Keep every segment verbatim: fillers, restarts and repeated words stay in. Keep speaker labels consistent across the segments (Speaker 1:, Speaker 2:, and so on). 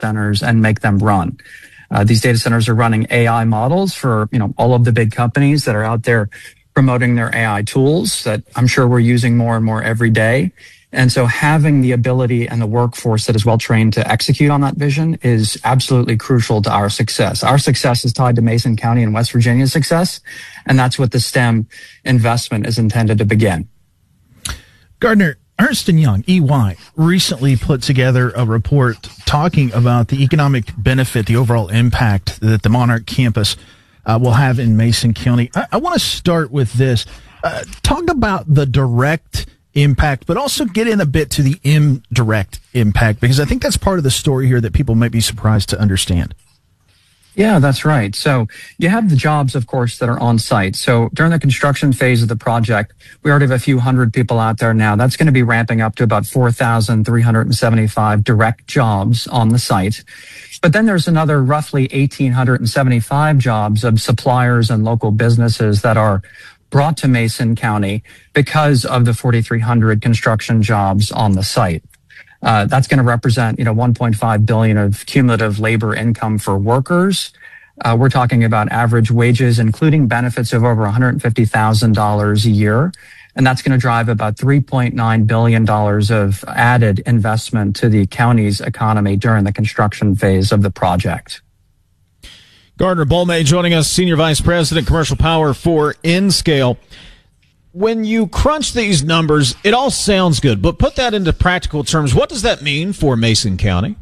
Speaker 1: centers and make them run. Uh, these data centers are running A I models for, you know, all of the big companies that are out there promoting their A I tools that I'm sure we're using more and more every day. And so having the ability and the workforce that is well trained to execute on that vision is absolutely crucial to our success. Our success is tied to Mason County and West Virginia's success, and that's what the STEM investment is intended to begin.
Speaker 2: Gardner, Ernst and Young, E Y, recently put together a report talking about the economic benefit, the overall impact that the Monarch campus uh, will have in Mason County. I, I want to start with this. Uh, talk about the direct impact, but also get in a bit to the indirect impact, because I think that's part of the story here that people might be surprised to understand.
Speaker 1: Yeah, that's right. So you have the jobs, of course, that are on site. So during the construction phase of the project, we already have a few hundred people out there now. That's going to be ramping up to about four thousand three hundred seventy-five direct jobs on the site. But then there's another roughly one thousand eight hundred seventy-five jobs of suppliers and local businesses that are brought to Mason County because of the four thousand three hundred construction jobs on the site. Uh, that's going to represent, you know, one point five billion of cumulative labor income for workers. Uh, we're talking about average wages, including benefits, of over one hundred fifty thousand dollars a year. And that's going to drive about three point nine billion dollars of added investment to the county's economy during the construction phase of the project.
Speaker 3: Gardner Bolme joining us, Senior Vice President, Commercial Power for Nscale. When you crunch these numbers, it all sounds good, but put that into practical terms. What does that mean for Mason County?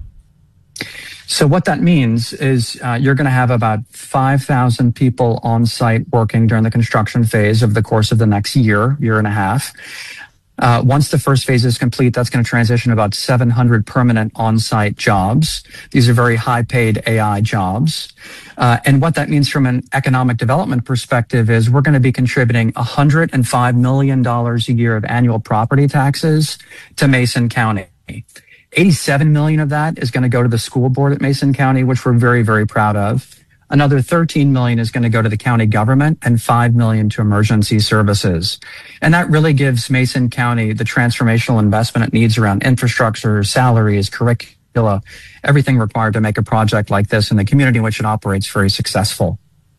Speaker 1: So what that means is uh, you're going to have about five thousand people on site working during the construction phase over the course of the next year, year and a half. Uh, once the first phase is complete, that's going to transition about seven hundred permanent on-site jobs. These are very high-paid A I jobs. Uh, and what that means from an economic development perspective is we're going to be contributing one hundred five million dollars a year of annual property taxes to Mason County. eighty-seven million dollars of that is going to go to the school board at Mason County, which we're very, very proud of. Another thirteen million dollars is going to go to the county government and five million dollars to emergency services. And that really gives Mason County the transformational investment it needs around infrastructure, salaries, curricula, everything required to make a project like this in the community in which it operates very successful.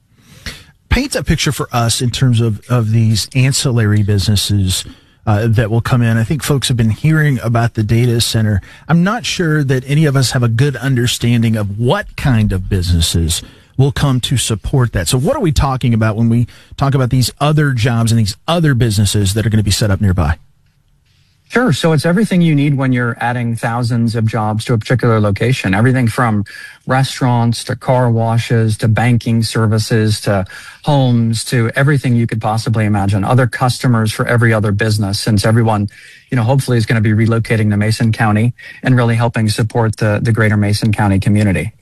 Speaker 2: Paint a picture for us in terms of, of these ancillary businesses uh, that will come in. I think folks have been hearing about the data center. I'm not sure that any of us have a good understanding of what kind of businesses will come to support that. So what are we talking about when we talk about these other jobs and these other businesses that are going to be set up nearby?
Speaker 1: Sure. So it's everything you need when you're adding thousands of jobs to a particular location. Everything from restaurants to car washes to banking services to homes to everything you could possibly imagine. Other customers for every other business, since everyone, you know, hopefully is going to be relocating to Mason County and really helping support the, the greater Mason County community.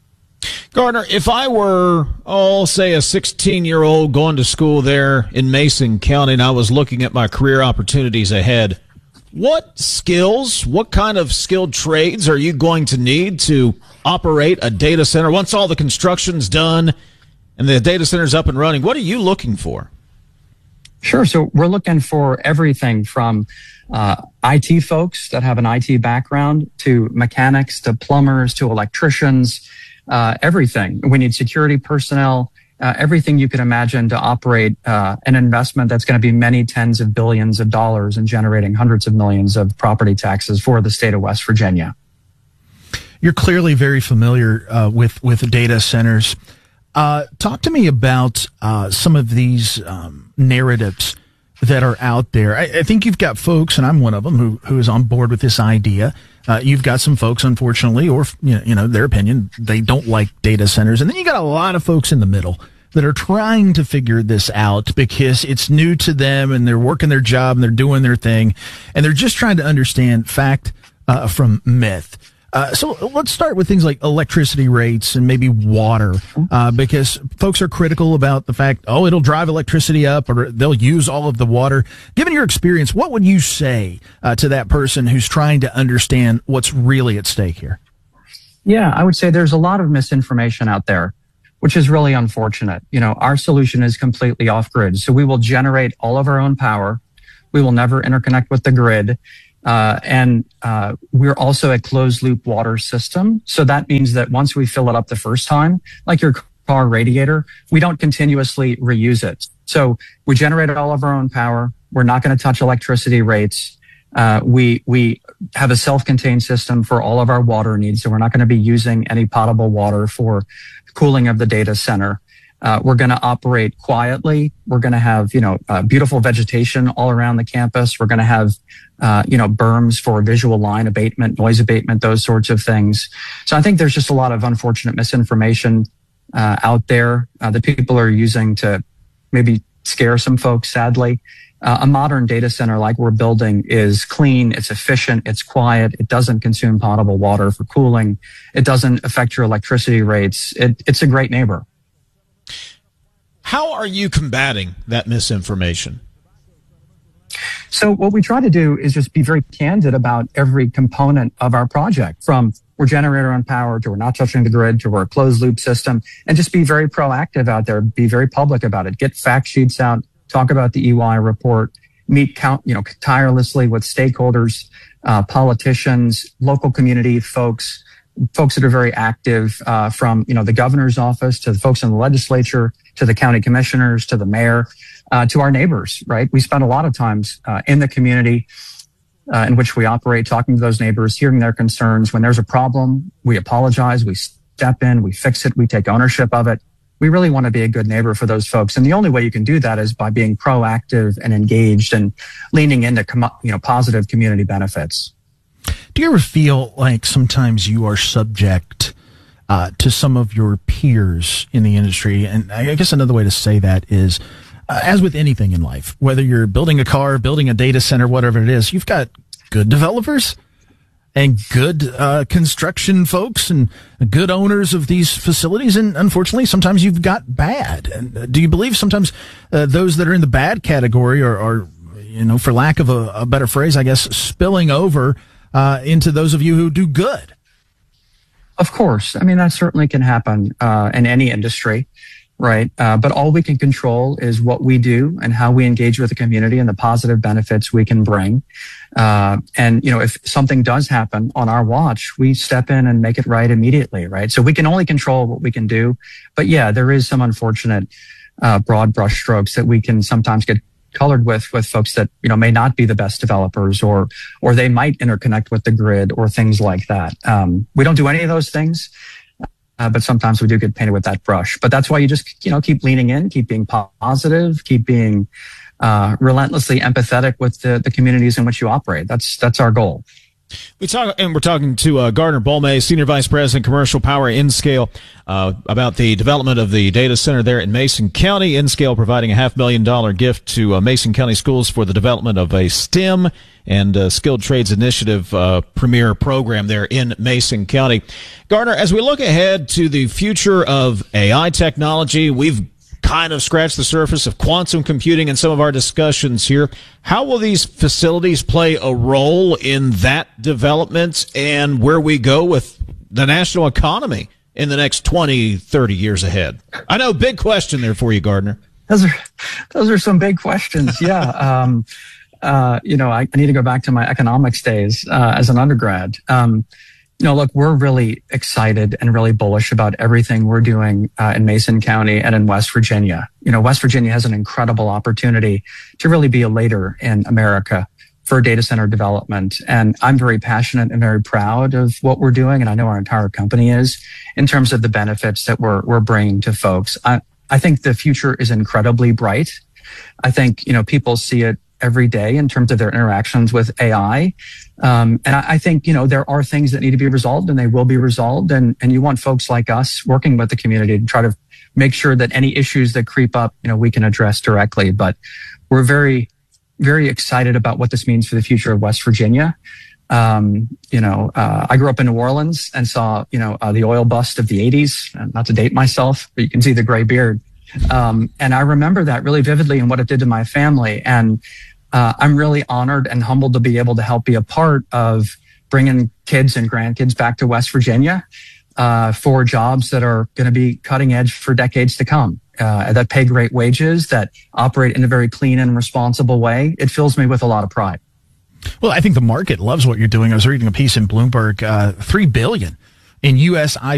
Speaker 3: Gardner, if I were, oh, say a sixteen-year-old going to school there in Mason County and I was looking at my career opportunities ahead, what skills, what kind of skilled trades are you going to need to operate a data center? Once all the construction's done and the data center's up and running, what are you looking for?
Speaker 1: Sure. So we're looking for everything from uh, I T folks that have an I T background to mechanics to plumbers to electricians. Uh, everything. We need security personnel, uh, everything you could imagine to operate uh, an investment that's going to be many tens of billions of dollars and generating hundreds of millions of property taxes for the state of West Virginia.
Speaker 2: You're clearly very familiar uh, with, with data centers. Uh, talk to me about uh, some of these um, narratives that are out there. I, I think you've got folks, and I'm one of them, who who is on board with this idea. Uh, you've got some folks, unfortunately, or you know, you know, their opinion, they don't like data centers. And then you got a lot of folks in the middle that are trying to figure this out because it's new to them and they're working their job and they're doing their thing. And they're just trying to understand fact uh, from myth. Uh, so let's start with things like electricity rates and maybe water, uh, because folks are critical about the fact, oh, it'll drive electricity up or they'll use all of the water. Given your experience, what would you say uh, to that person who's trying to understand what's really at stake here?
Speaker 1: Yeah, I would say there's a lot of misinformation out there, which is really unfortunate. You know, our solution is completely off grid. So we will generate all of our own power. We will never interconnect with the grid. Uh, and uh, we're also a closed loop water system. So that means that once we fill it up the first time, like your car radiator, we don't continuously reuse it. So we generate all of our own power. We're not going to touch electricity rates. Uh, we we have a self-contained system for all of our water needs. So we're not going to be using any potable water for cooling of the data center. Uh, we're going to operate quietly. We're going to have, you know, uh, beautiful vegetation all around the campus. We're going to have, uh, you know, berms for visual line abatement, noise abatement, those sorts of things. So I think there's just a lot of unfortunate misinformation uh, out there uh, that people are using to maybe scare some folks, sadly. Uh, a modern data center like we're building is clean, it's efficient, it's quiet, it doesn't consume potable water for cooling, it doesn't affect your electricity rates. It, it's a great neighbor.
Speaker 3: How are you combating that misinformation?
Speaker 1: So what we try to do is just be very candid about every component of our project, from we're generator on power to we're not touching the grid to we're a closed loop system, and just be very proactive out there, be very public about it, get fact sheets out, talk about the E Y report, meet count, you know, tirelessly with stakeholders, uh, politicians, local community folks, folks that are very active, uh, from, you know, the governor's office to the folks in the legislature, to the county commissioners, to the mayor, uh, to our neighbors, right? We spend a lot of times, uh, in the community, uh, in which we operate, talking to those neighbors, hearing their concerns. When there's a problem, we apologize, we step in, we fix it, we take ownership of it. We really want to be a good neighbor for those folks. And the only way you can do that is by being proactive and engaged and leaning into, com- you know, positive community benefits.
Speaker 2: Do you ever feel like sometimes you are subject uh, to some of your peers in the industry? And I guess another way to say that is, uh, as with anything in life, whether you're building a car, building a data center, whatever it is, you've got good developers and good uh, construction folks and good owners of these facilities. And unfortunately, sometimes you've got bad. And uh, do you believe sometimes uh, those that are in the bad category are, are you know, for lack of a, a better phrase, I guess, spilling over uh, into those of you who do good?
Speaker 1: Of course. I mean, that certainly can happen uh, in any industry, right? Uh, but all we can control is what we do and how we engage with the community and the positive benefits we can bring. Uh, and, you know, if something does happen on our watch, we step in and make it right immediately, right? So we can only control what we can do. But yeah, there is some unfortunate uh, broad brush strokes that we can sometimes get colored with, with folks that, you know, may not be the best developers, or, or they might interconnect with the grid or things like that. Um, we don't do any of those things, uh, but sometimes we do get painted with that brush. But that's why you just, you know, keep leaning in, keep being positive, keep being uh, relentlessly empathetic with the, the communities in which you operate. That's, that's our goal.
Speaker 3: We talk, and we're talking to uh, Gardner Bolme, Senior Vice President, Commercial Power, Nscale, uh, about the development of the data center there in Mason County. Nscale providing a half million dollar gift to uh, Mason County schools for the development of a STEM and uh, Skilled Trades Initiative uh, premier program there in Mason County. Gardner, as we look ahead to the future of A I technology, we've kind of scratched the surface of quantum computing in some of our discussions here. How will these facilities play a role in that development and where we go with the national economy in the next twenty, thirty years ahead? I know, big question there for you, Gardner.
Speaker 1: Those are, those are some big questions. Yeah. um, uh, you know, I, I need to go back to my economics days, uh, as an undergrad. Um, You know, look, we're really excited and really bullish about everything we're doing uh, in Mason County and in West Virginia. You know, West Virginia has an incredible opportunity to really be a leader in America for data center development. And I'm very passionate and very proud of what we're doing. And I know our entire company is, in terms of the benefits that we're, we're bringing to folks. I, I think the future is incredibly bright. I think, you know, people see it every day in terms of their interactions with A I. Um, and I, I think, you know, there are things that need to be resolved, and they will be resolved. And, and you want folks like us working with the community to try to make sure that any issues that creep up, you know, we can address directly. But we're very, very excited about what this means for the future of West Virginia. Um, you know, uh, I grew up in New Orleans and saw, you know, uh, the oil bust of the eighties, not to date myself, but you can see the gray beard. Um, and I remember that really vividly and what it did to my family. And Uh, I'm really honored and humbled to be able to help be a part of bringing kids and grandkids back to West Virginia uh, for jobs that are going to be cutting edge for decades to come, uh, that pay great wages, that operate in a very clean and responsible way. It fills me with a lot of pride.
Speaker 2: Well, I think the market loves what you're doing. I was reading a piece in Bloomberg, uh, three billion dollars in U S I